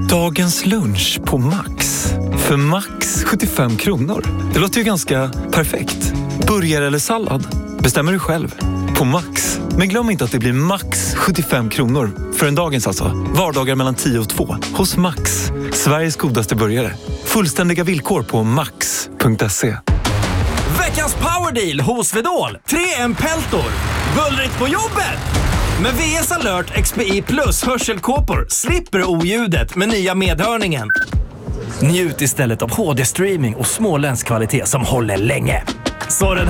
Dagens lunch på Max. För Max 75 kronor. Det låter ju ganska perfekt. Burgare eller sallad? Bestämmer du själv. På Max. Men glöm inte att det blir Max 75 kronor. För en dagens alltså. Vardagar mellan 10 och 2. Hos Max. Sveriges godaste burgare. Fullständiga villkor på max.se. Veckans powerdeal hos Vedol. 3M Peltor. Bullrigt på jobbet. Med VS Alert XPI Plus hörselkåpor slipper oljudet med nya medhörningen. Njut istället av HD-streaming och småländsk kvalitet som håller länge. Så den